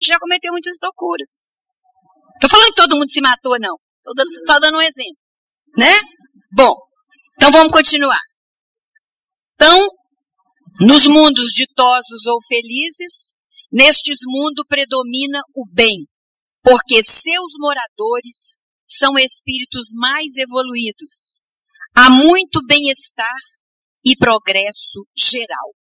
já cometeu muitas loucuras. Estou falando que todo mundo se matou, não. Estou dando um exemplo. Né? Bom, então vamos continuar. Então, nos mundos ditosos ou felizes, nestes mundos predomina o bem, porque seus moradores são espíritos mais evoluídos. Há muito bem-estar e progresso geral.